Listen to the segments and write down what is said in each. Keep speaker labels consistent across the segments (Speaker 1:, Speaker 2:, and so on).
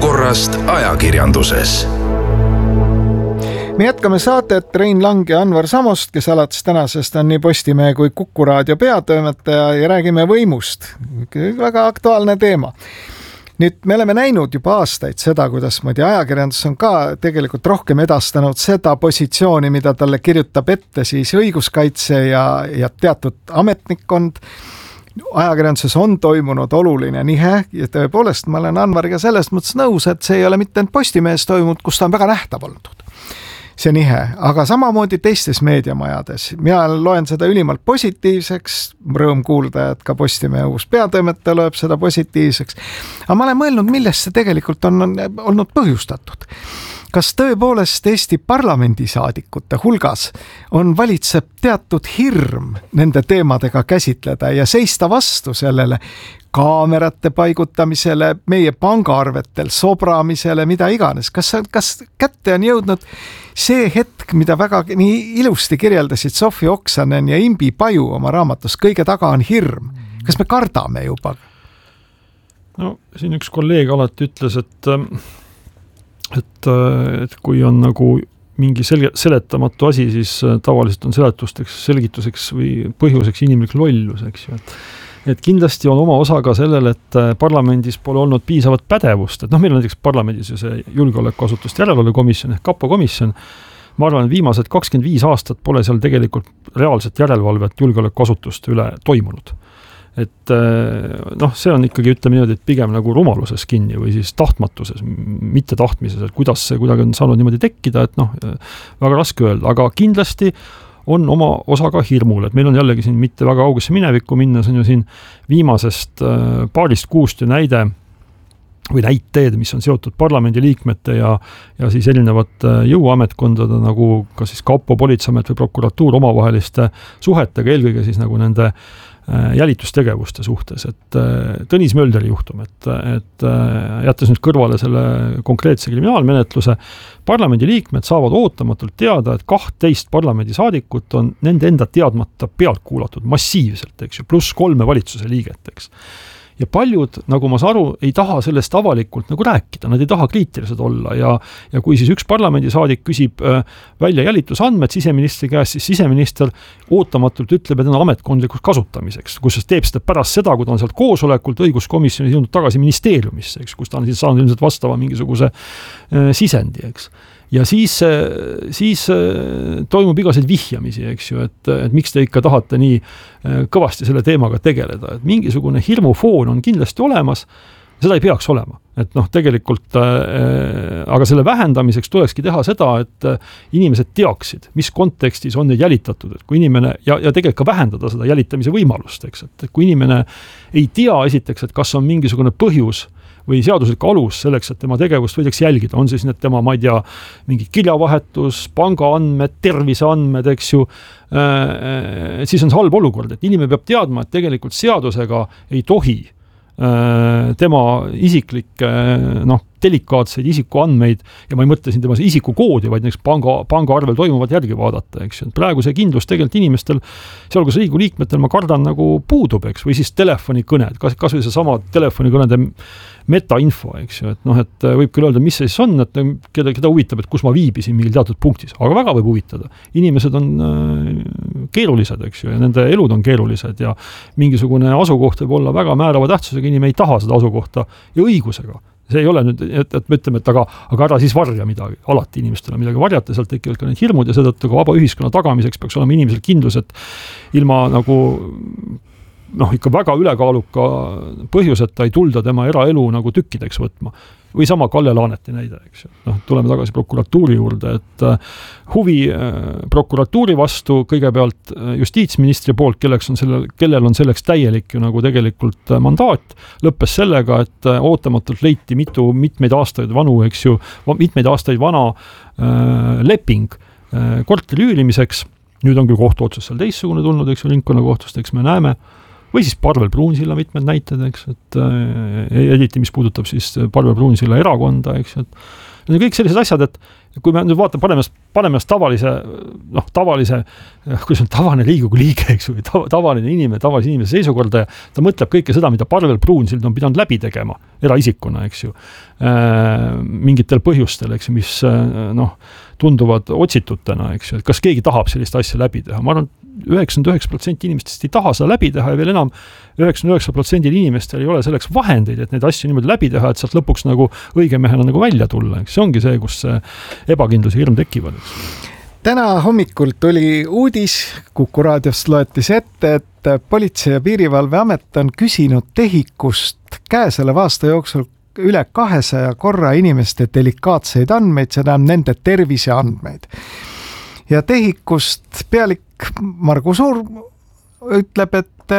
Speaker 1: olukorrast ajakirjanduses.
Speaker 2: Me jätkame saadet Rein Lang ja Anvar Samost, kes alates tänasest on nii Postimehe kui Kuku raadio peatoimetaja ja räägime võimust. Väga aktuaalne teema. Nüüd me oleme näinud juba aastaid seda, kuidas ajakirjandus on ka tegelikult rohkem edastanud seda positsiooni, mida talle kirjutab ette siis õiguskaitse ja teatud ametnikkond. Ajakirjanduses on toimunud oluline nihe ja tõepoolest ma olen Anvariga sellest mõttes nõus, et see ei ole mitte Postimehes toimunud, kus ta on väga nähtav olnud. See nihe, aga samamoodi teistes meediamajades. Mina loen seda ülimalt positiivseks, rõõm kuulda, et ka Postimehe uus peatoimetaja loeb seda positiivseks. Aga ma olen mõelnud, millest see tegelikult on olnud põhjustatud. Kas tõepoolest Eesti parlamendisaadikute hulgas valitseb teatud hirm nende teemadega käsitleda ja seista vastu sellele kaamerate paigutamisele, meie pangaarvetel sobramisele, mida iganes. Kas kätte on jõudnud see hetk, mida väga nii ilusti kirjeldasid Sofi Oksanen ja Imbi Paju oma raamatus, kõige taga on hirm? Kas me kardame juba?
Speaker 3: No, siin üks kolleeg alati ütles, et kui on nagu mingi seletamatu asi, siis tavaliselt on seletusteks, selgituseks või põhjuseks inimlik lollus, eks ju. Et kindlasti on oma osa ka sellel, et parlamendis pole olnud piisavat pädevust. Et meil on näiteks parlamendis ju see julgeolekuasutuste järelevalvekomisjon ehk KAPO komisjon. Ma arvan, et viimased 25 aastat pole seal tegelikult reaalset järelevalvet julgeolekuasutuste üle toimunud. Et see on ikkagi, ütleme niimoodi, et pigem nagu rumaluses kinni või siis tahtmatuses, mitte tahtmises, et kuidas see kuidagi on saanud niimoodi tekkida, et väga raske öelda, aga kindlasti on oma osa ka hirmul, et meil on jällegi siin mitte väga kaugesse minevikku minna, see on ju siin viimasest paarist kuust näide või näiteed, mis on seotud parlamendi liikmete ja siis erinevate jõuametkondade nagu ka siis KAPO, politseiamet või prokuratuur omavaheliste suhetega, eelkõige siis nagu nende jälitustegevuste suhtes, et Tõnis Mölderi juhtum, et jättes nüüd kõrvale selle konkreetse kriminaalmenetluse, parlamendi liikmed saavad ootamatult teada, et 12 parlamendisaadikut on nende enda teadmata pealt kuulatud massiivselt, eks ju, pluss 3 valitsuse liiget, eks. Ja paljud, nagu ma saan aru, ei taha sellest avalikult nagu rääkida, nad ei taha kriitilised olla ja kui siis üks parlamendisaadik küsib välja jälitusandmed siseministri käest, siis siseminister ootamatult ütleb, et on ametkondlikuks kasutamiseks, kus teeb seda pärast seda, kui ta on sealt koosolekult õiguskomisjonis jõudnud tagasi ministeeriumisse, eks, kus ta on siis saanud ilmselt vastava mingisuguse sisendi, eks. Ja siis toimub igaseid vihjamisi, eks ju, et miks te ikka tahate nii kõvasti selle teemaga tegeleda, et mingisugune hirmufoon on kindlasti olemas, seda ei peaks olema, et tegelikult, aga selle vähendamiseks tulekski teha seda, et inimesed teaksid, mis kontekstis on neid jälitatud, et kui inimene, ja tegelikult ka vähendada seda jälitamise võimalust, eks, et kui inimene ei tea esiteks, et kas on mingisugune põhjus või seaduslik alus selleks, et tema tegevust võidaks jälgida, on siis need tema, ma ei tea, mingi kirjavahetus, pangaandmed, terviseandmed, eks ju, siis on see halb olukord, et inimene peab teadma, et tegelikult seadusega ei tohi tema isiklikke, delikaatseid isikuandmeid, ja ma ei mõtle siin tema isikukoodi, vaid näiteks pangaarvel toimuvat järgi vaadata, eks. Praegu see kindlus tegelikult inimestel, sealhulgas Riigikogu liikmetel, ma kardan nagu puudub, eks, või siis telefonikõned, kas või see sama telefonikõnede metainfo, eks ju, et võib küll öelda, mis see siis on, et keda huvitab, et kus ma viibisin mingil teatud punktis, aga väga võib huvitada. Inimesed on keerulised, eks ju, ja nende elud on keerulised ja mingisugune asukoht võib olla väga määrava tähtsusega, inimene ei taha seda asukohta ja õigusega. See ei ole nüüd, et me ütleme, et aga ära siis varja midagi. Alati inimestele midagi varjata, sealt tekivad ka need hirmud ja seetõttu ka vaba ühiskonna tagamiseks peaks olema inimesel kindlus, et ilma nagu ikka väga ülekaaluka põhjuseta ei tulda tema eraelu nagu tükkideks võtma. Või sama Kalle Laaneti näide, eks. Tuleme tagasi prokuratuuri juurde, et huvi prokuratuuri vastu kõigepealt justiitsministri poolt, kellel on selleks täielik ju nagu tegelikult mandaat, lõppes sellega, et ootamatult leiti mitmeid aastaid vana leping korteri üürimiseks. Nüüd on küll kohtuotsus seal teissugune tulnud, eks ju, ringkonnakohtust, eks me näeme. Või siis Parvel Pruunsilla mitmed näited, eks, et eriti mis puudutab siis Parvel Pruunsilla erakonda, eks, et need kõik sellised asjad, et kui me nüüd paneme kui see on tavaline Riigikogu liige, eks ju, tavaline inimese seisukorda ja ta mõtleb kõike seda, mida Parvel Pruunsild on pidanud läbi tegema eraisikuna, eks ju, mingitel põhjustel, eks ju, mis tunduvad otsitutena, eks ju, et kas keegi tahab sellist asja läbi teha. Ma arvan, 99% inimestest ei taha seda läbi teha ja veel enam 99% inimestel ei ole selleks vahendeid, et neid asju niimoodi läbi teha, et sealt lõpuks nagu õige mehena nagu välja tulla. See ongi see, kus ebakindlus ja hirm tekivad.
Speaker 2: Täna hommikul tuli uudis, Kuku raadiost loetis ette, et Politsei- ja Piirivalveamet on küsinud TEHIK-ust käesoleva aasta jooksul üle 200 korra inimeste delikaatseid andmeid, see tähendab nende terviseandmeid. Ja TEHIK-ust pealik Margus Uur ütleb,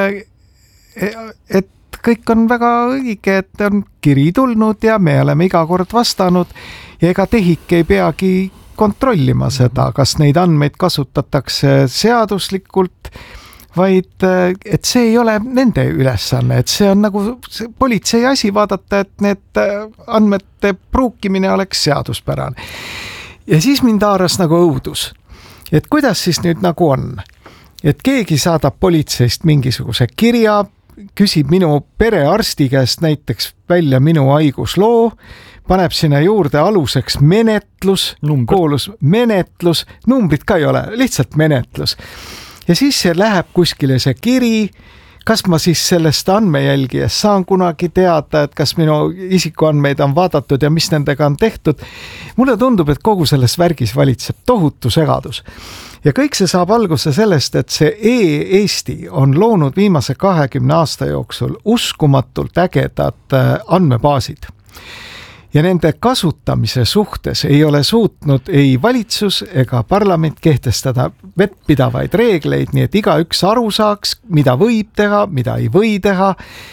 Speaker 2: et kõik on väga õige, et on kiri tulnud ja me oleme iga kord vastanud ja ega TEHIK ei peagi kontrollima seda, kas neid andmeid kasutatakse seaduslikult, vaid et see ei ole nende ülesanne, et see on nagu politsei asi vaadata, et need andmete pruukimine oleks seaduspärane. Ja siis mind haaras nagu õudus. Et kuidas siis nüüd nagu on? Et keegi saadab politseist mingisuguse kirja, küsib minu perearsti käest näiteks välja minu haigusloo, paneb sinna juurde aluseks menetlus, koolus menetlus, numbrit ka ei ole, lihtsalt menetlus. Ja siis see läheb kuskile see kiri, kas ma siis sellest andmejälgijast saan kunagi teada, et kas minu isikuandmeid on vaadatud ja mis nendega on tehtud. Mulle tundub, et kogu selles värgis valitseb tohutu segadus. Ja kõik see saab alguse sellest, et see e-Eesti on loonud viimase 20 aasta jooksul uskumatult ägedad andmebaasid. Ja nende kasutamise suhtes ei ole suutnud ei valitsus ega parlament kehtestada vettpidavaid reegleid, nii et igaüks aru saaks, mida võib teha, mida ei või teha.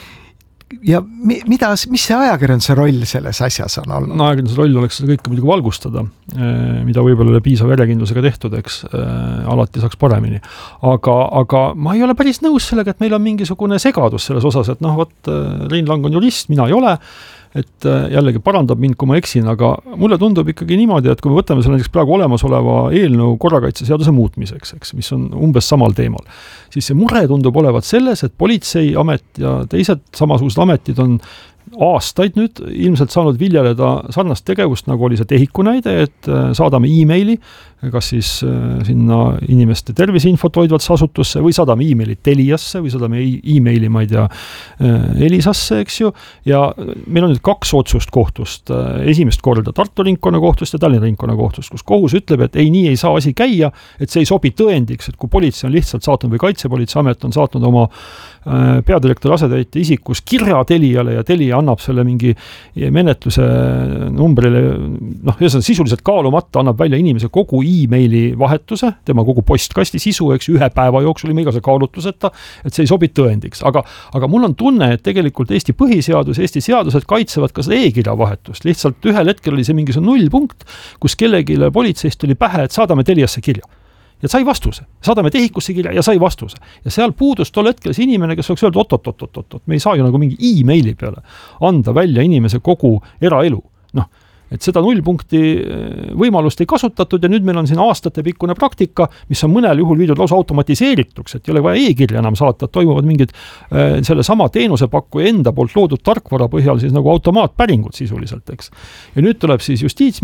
Speaker 2: Ja mis see ajakirjanduse roll selles asjas on olnud?
Speaker 3: No ajakirjanduse roll oleks seda kõike muidugi valgustada, mida võib-olla ole piisava järjekindlusega tehtud, eks alati saaks paremini. Aga ma ei ole päris nõus sellega, et meil on mingisugune segadus selles osas, et Rein Lang on jurist, mina ei ole, et jällegi parandab mind, kui ma eksin, aga mulle tundub ikkagi niimoodi, et kui me võtame selle näiteks praegu olemasoleva eelnõu korrakaitseseaduse muutmiseks, eks, mis on umbes samal teemal, siis see mure tundub olevat selles, et politseiamet ja teised samasugused ametid on aastaid nüüd ilmselt saanud viljeleda sarnast tegevust, nagu oli see TEHIK-u näide, et saadame e-maili, kas siis sinna inimeste terviseinfot hoidvasse asutusse või saadame e-maili Teliasse või saadame e-maili, ma ei tea, Elisasse, eks ju, ja meil on nüüd 2 otsust kohtust, esimest korda Tartu ringkonnakohtust ja Tallinna ringkonnakohtust, kus kohus ütleb, et nii ei saa asi käia, et see ei sobi tõendiks, et kui politsei on lihtsalt saatnud või Kaitsepolitseiamet on saatnud oma peadirektori asetäitja isikus kirja Teliale ja Telia annab selle mingi menetluse numbrile, sisuliselt kaalumata annab välja inimese kogu e-maili vahetuse, tema kogu postkasti sisu, eks 1 päeva jooksul ilma igase kaalutluseta, et see ei sobi tõendiks. Aga mul on tunne, et tegelikult Eesti põhiseadus, Eesti seadused kaitsevad ka seda e-kirja vahetust. Lihtsalt ühel hetkel oli see mingisugune nullpunkt, kus kellegile politseist tuli pähe, et saadame Teliasse kirja. Ja sai vastuse. Saadame TEHIK-usse kirja ja sai vastuse. Ja seal puudus tol hetkel see inimene, kes oleks öeldud, oot, me ei saa ju nagu mingi e-maili peale anda välja inimese kogu eraelu. Et seda nullpunkti võimalust ei kasutatud ja nüüd meil on siin aastatepikkune praktika, mis on mõnel juhul viidud lausa automatiseerituks, et ei ole vaja e-kirja enam saata, et toimuvad mingid selle sama teenusepakkuja enda poolt loodud tarkvara põhjal siis nagu automaatpäringud sisuliselt, eks. Ja nüüd tuleb siis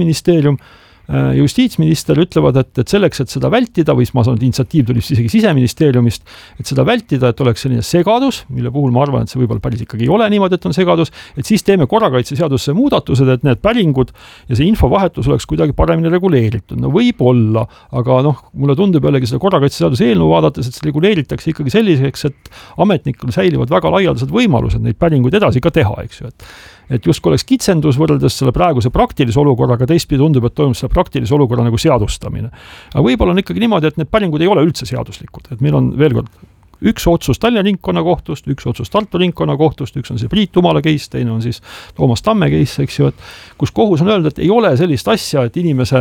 Speaker 3: justiitsminister ütlevad, et selleks, et seda vältida, või ma saan, et initsiatiiv tuli isegi Siseministeeriumist, et seda vältida, et oleks selline segadus, mille puhul ma arvan, et see võib-olla päris ikkagi ei ole niimoodi, et on segadus, et siis teeme korrakaitseseadusesse muudatused, et need päringud ja see infovahetus oleks kuidagi paremini reguleeritud. No võib-olla, aga mulle tundub jällegi seda korrakaitseseaduse eelnõu vaadates, et see reguleeritakse ikkagi selliseks, et ametnikul säilivad väga laialdased võimalused neid päringuid edasi ka teha, eks ju, et justkui oleks kitsendus võrreldes selle praeguse praktilise olukorraga, teistpidi tundub, et toimub selle praktilise olukorra nagu seadustamine. Aga võib-olla on ikkagi niimoodi, et need päringud ei ole üldse seaduslikud, et meil on veel kord üks otsus Tallinna ringkonnakohtust, üks otsus Tartu ringkonnakohtust, üks on see Priit Umala case, teine on siis Toomas Tamme case, eks ju, et kus kohus on öelnud, et ei ole sellist asja, et inimese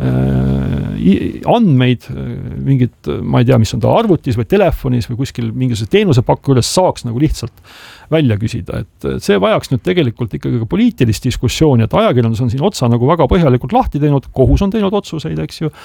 Speaker 3: andmeid, mingid, ma ei tea, mis on ta arvutis või telefonis või kuskil mingisuguse teenusepakku üles saaks nagu lihtsalt välja küsida, et see vajaks nüüd tegelikult ikkagi ka poliitilist diskussiooni, et ajakirjandus on siin otsa nagu väga põhjalikult lahti teinud, kohus on teinud otsuseid, eks ju,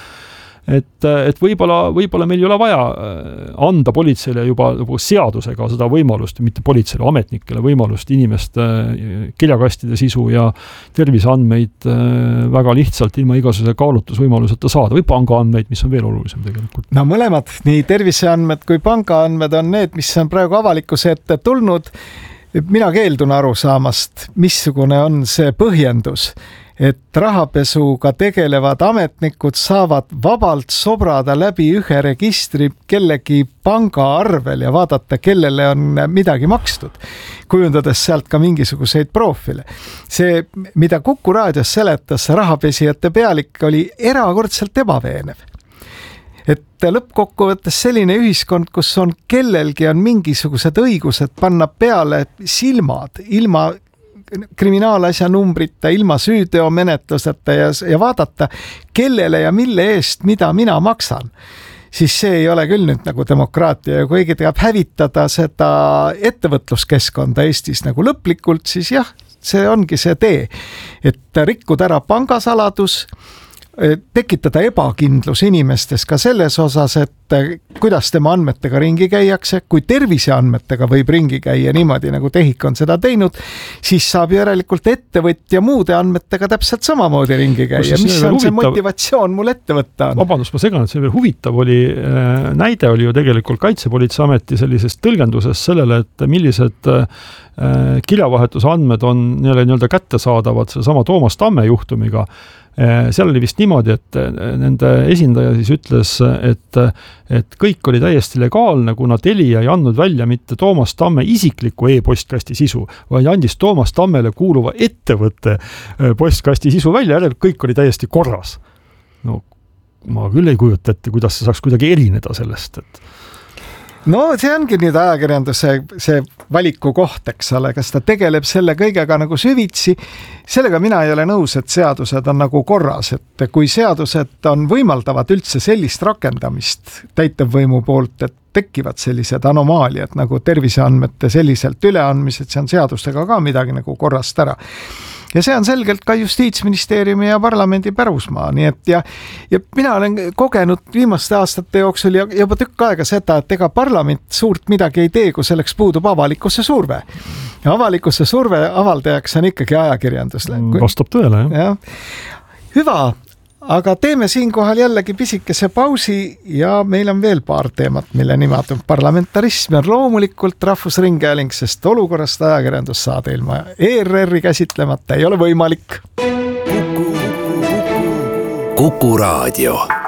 Speaker 3: et võib-olla meil ei ole vaja anda politseile juba seadusega seda võimalust, mitte politseile, ametnikele võimalust inimeste kirjakastide sisu ja terviseandmeid väga lihtsalt ilma igasuguse kaalutlusvõimaluseta saada või pangaandmeid, mis on veel olulisem tegelikult.
Speaker 2: No mõlemad, nii terviseandmed kui pangaandmed on need, mis on praegu avalikkuse ette tulnud. Mina keeldun aru saamast, missugune on see põhjendus, et rahapesuga tegelevad ametnikud saavad vabalt sobrada läbi ühe registri kellegi pangaarvel ja vaadata, kellele on midagi makstud, kujundades sealt ka mingisuguseid profiile. See, mida Kuku raadios seletas rahapesijate pealik, oli erakordselt ebaveenev. Et lõppkokkuvõttes selline ühiskond, kus on kellelgi on mingisugused õigused panna peale silmad ilma kriminaalasja numbrita, ilma süüteomenetluseta ja vaadata, kellele ja mille eest, mida mina maksan, siis see ei ole küll nüüd nagu demokraatia ja kuigi tahab hävitada seda ettevõtluskeskkonda Eestis nagu lõplikult, siis jah, see ongi see tee, et rikkuda ära pangasaladus, tekitada ebakindlus inimestes ka selles osas, et kuidas tema andmetega ringi käiakse, kui terviseandmetega võib ringi käia niimoodi, nagu TEHIK on seda teinud, siis saab järelikult ettevõtja muude andmetega täpselt samamoodi ringi käia. Mis on see motivatsioon mul ettevõtta on?
Speaker 3: Vabandust, ma segan, et see veel huvitav oli, näide oli ju tegelikult Kaitsepolitseiameti sellisest tõlgendusest sellele, et millised kirjavahetuse andmed on nii-öelda kättesaadavad selle sama Toomas Tamme juhtumiga. Seal oli vist niimoodi, et nende esindaja siis ütles, et kõik oli täiesti legaalne, kuna Telia ei andnud välja mitte Toomas Tamme isikliku e-postkasti sisu, vaid andis Toomas Tammele kuuluva ettevõtte postkasti sisu välja, kõik oli täiesti korras. No ma küll ei kujuta ette, kuidas see saaks kuidagi erineda sellest, et
Speaker 2: no see ongi nüüd ajakirjanduse see valiku koht, eks ole, kas ta tegeleb selle kõigega nagu süvitsi. Sellega mina ei ole nõus, et seadused on nagu korras, et kui seadused on võimaldavad üldse sellist rakendamist täitevvõimu poolt, et tekivad sellised anomaaliad nagu terviseandmete selliselt üleandmised, see on seadustega ka midagi nagu korrast ära. Ja see on selgelt ka Justiitsministeeriumi ja parlamendi pärusmaa, nii et ja mina olen kogenud viimaste aastate jooksul ja juba tükk aega seda, et ega parlament suurt midagi ei tee, kui selleks puudub avalikkuse surve. Ja avalikkuse surve avaldajaks on ikkagi ajakirjandus.
Speaker 3: Vastab tõele, jah.
Speaker 2: Hüva, aga teeme siinkohal jällegi pisikese pausi ja meil on veel paar teemat, mille nimad on parlamentarism ja loomulikult Rahvusringhääling, sest olukorrast ajakirjandussaade ilma ERR-i käsitlemata ei ole võimalik.
Speaker 1: Kuku Raadio.